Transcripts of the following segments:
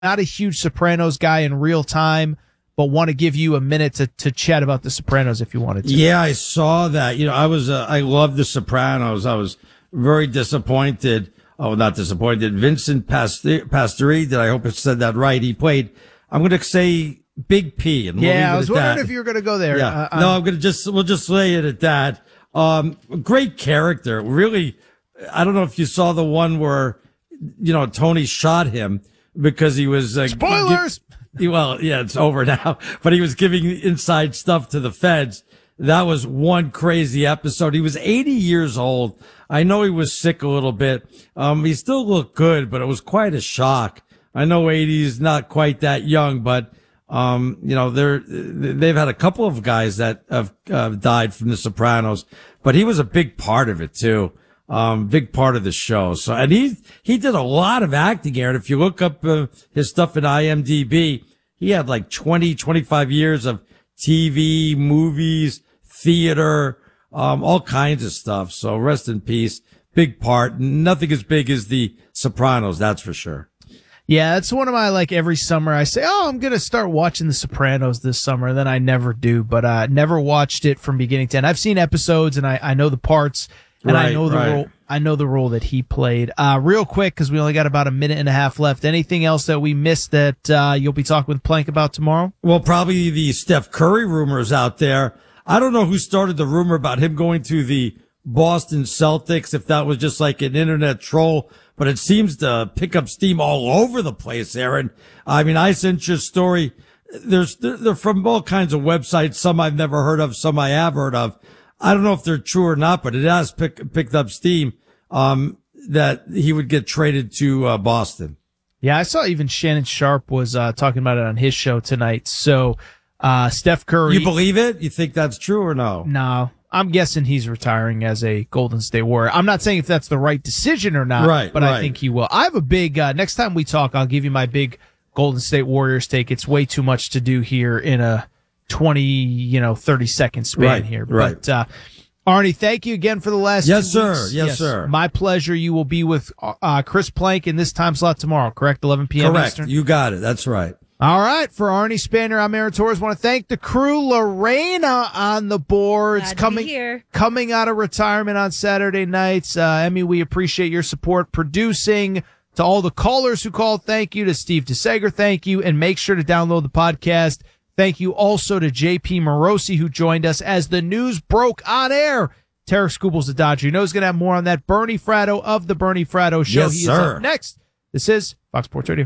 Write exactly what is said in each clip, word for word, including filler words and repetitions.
not a huge Sopranos guy in real time, but want to give you a minute to, to chat about The Sopranos if you wanted to. Yeah, I saw that. You know, I was, uh, I loved The Sopranos. I was very disappointed. Oh, not disappointed. Vincent Pastor- Pastorizzi, I hope I said that right. He played, I'm going to say Big P. And we'll yeah, I was wondering that. if you were going to go there. Yeah. Uh, no, I'm going to just, we'll just say it at that. Um, great character. Really, I don't know if you saw the one where, you know, Tony shot him because he was, uh, spoilers. Gi- well, yeah, it's over now, but he was giving inside stuff to the feds. That was one crazy episode. He was eighty years old. I know he was sick a little bit. Um, he still looked good, but it was quite a shock. I know eighty is not quite that young, but, um, you know, they're, they've had a couple of guys that have uh, died from The Sopranos, but he was a big part of it too. Um, big part of the show. So, and he, he did a lot of acting, Aaron. If you look up uh, his stuff in I M D B, he had like twenty, twenty-five years of T V, movies, theater, um, all kinds of stuff. So rest in peace. Big part. Nothing as big as The Sopranos, that's for sure. Yeah, that's one of my, like, every summer I say, oh, I'm going to start watching The Sopranos this summer. Then I never do, but uh never watched it from beginning to end. I've seen episodes and I, I know the parts. And right, I know the right. role. I know the role that he played. Uh, real quick, because we only got about a minute and a half left. Anything else that we missed that uh, you'll be talking with Plank about tomorrow? Well, probably the Steph Curry rumors out there. I don't know who started the rumor about him going to the Boston Celtics, if that was just like an internet troll, but it seems to pick up steam all over the place, Aaron. I mean, I sent you a story. There's, they're, they're from all kinds of websites. Some I've never heard of, some I have heard of. I don't know if they're true or not, but it has pick, picked up steam, um, that he would get traded to, uh, Boston. Yeah, I saw even Shannon Sharp was, uh, talking about it on his show tonight. So, uh, Steph Curry. You believe it? You think that's true or no? No, I'm guessing he's retiring as a Golden State Warrior. I'm not saying if that's the right decision or not, right, but right. I think he will. I have a big, uh, next time we talk, I'll give you my big Golden State Warriors take. It's way too much to do here in a twenty, you know, thirty second span right, here. Right. But, uh, Arnie, thank you again for the last yes, two sir. weeks. Yes, yes, sir. My pleasure. You will be with uh, Chris Plank in this time slot tomorrow, correct? eleven p.m. Correct. Eastern? You got it. That's right. All right. For Arnie Spanner, I'm Aaron Torres. Want to thank the crew. Lorena on the boards. Glad to coming, be here. coming out of retirement on Saturday nights. Uh, Emmy, we appreciate your support producing. To all the callers who called, thank you. To Steve DeSager, thank you. And make sure to download the podcast. Thank you also to J P Morosi, who joined us as the news broke on air. Tarek Skubals, the Dodger. You know he's going to have more on that. Bernie Fratto of the Bernie Fratto Show. Yes, he sir. is up next. This is Fox Sports Radio.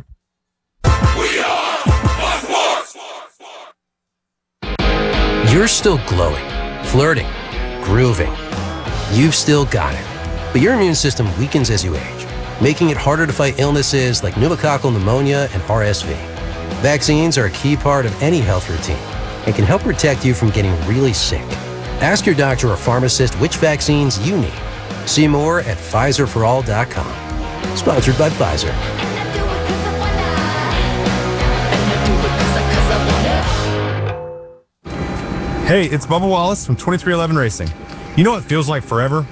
We are Fox Sports. You're still glowing, flirting, grooving. You've still got it. But your immune system weakens as you age, making it harder to fight illnesses like pneumococcal pneumonia and R S V. Vaccines are a key part of any health routine and can help protect you from getting really sick. Ask your doctor or pharmacist which vaccines you need. See more at Pfizer for all dot com. Sponsored by Pfizer. Hey, it's Bubba Wallace from twenty-three eleven Racing. You know what feels like forever?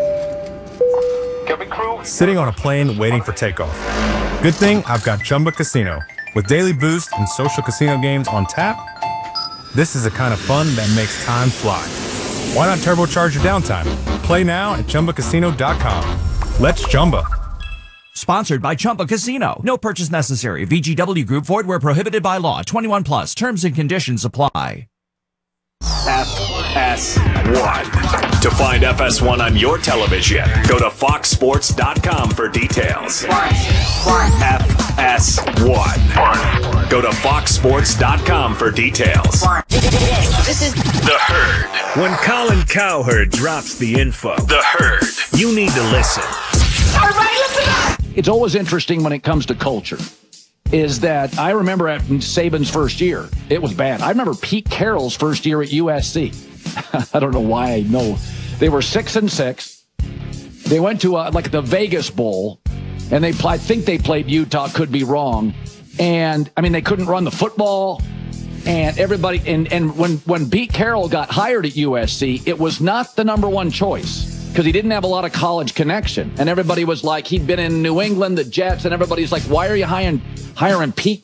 Sitting on a plane waiting for takeoff. Good thing I've got Chumba Casino. With daily boost and social casino games on tap, this is the kind of fun that makes time fly. Why not turbocharge your downtime? Play now at Chumba Casino dot com. Let's Chumba. Sponsored by Chumba Casino. No purchase necessary. V G W Group. Void where prohibited by law. twenty-one plus. Terms and conditions apply. F S one. To find F S one on your television, go to fox sports dot com for details. F S one. Go to fox sports dot com for details. This is The Herd. When Colin Cowherd drops the info, The Herd, you need to listen. everybody listen up. It's always interesting when it comes to culture. Is that I remember at Saban's first year, it was bad. I remember Pete Carroll's first year at U S C. I don't know why I know. They were six and six. They went to a, like the Vegas Bowl, and they I think they played Utah. Could be wrong. And I mean, they couldn't run the football, and everybody. And and when when Pete Carroll got hired at U S C, it was not the number one choice. because he didn't have a lot of college connection. And everybody was like, he'd been in New England, the Jets, and everybody's like, why are you hiring, hiring Pete